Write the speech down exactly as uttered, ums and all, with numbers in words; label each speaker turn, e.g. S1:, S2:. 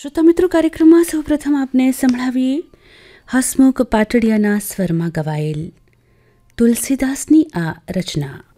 S1: શ્રોતા મિત્રો, કાર્યક્રમમાં સૌપ્રથમ આપને સંભળાવીએ હસમુખ પાટડિયાના સ્વરમાં ગવાયેલ તુલસીદાસની આ રચના.